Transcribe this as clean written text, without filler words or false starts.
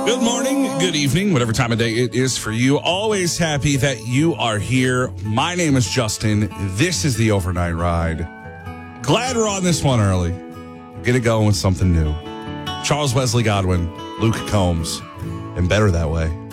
Good morning, good evening, whatever time of day it is for you. Always happy that you are here. My name is Justin. This is the Overnight Ride. Glad we're on this one early. Get it going with something new. Charles Wesley Godwin, Luke Combs, and Better That Way.